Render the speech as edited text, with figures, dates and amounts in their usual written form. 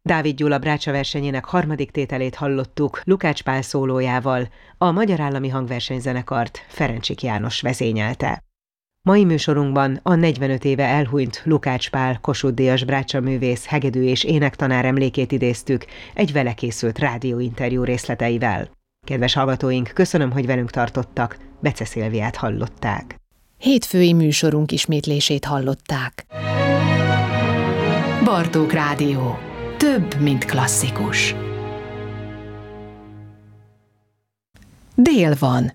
Dávid Gyula brácsa versenyének harmadik tételét hallottuk Lukács Pál szólójával, a Magyar Állami Hangversenyzenekart Ferencsik János vezényelte. Mai műsorunkban a 45 éve elhunyt Lukács Pál Kossuth-díjas brácsaművész, hegedű és énektanár emlékét idéztük egy vele készült rádióinterjú részleteivel. Kedves hallgatóink, köszönöm, hogy velünk tartottak, Bece Szilviát hallották. Hétfői műsorunk ismétlését hallották. Bartók Rádió. Több, mint klasszikus. Dél van.